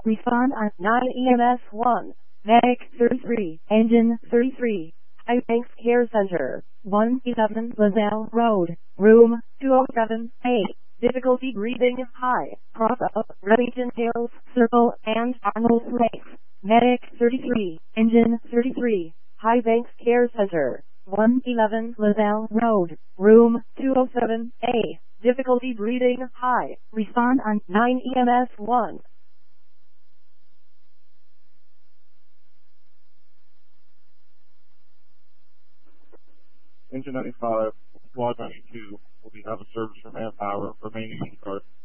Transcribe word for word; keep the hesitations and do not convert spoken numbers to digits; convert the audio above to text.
Respond on nine E M S one. Medic thirty-three. Engine thirty-three. High Banks Care Center. one eleven Lazelle Road. Room two oh seven A. Difficulty breathing high. Cross up Remington Hills Circle and Arnold Place. Medic thirty-three. Engine thirty-three. High Banks Care Center. one eleven Lazelle Road. Room two oh seven A. Difficulty breathing high. Respond on nine E M S one. Engine ninety-five, Squad ninety-two will be out of service for manpower remaining in guard.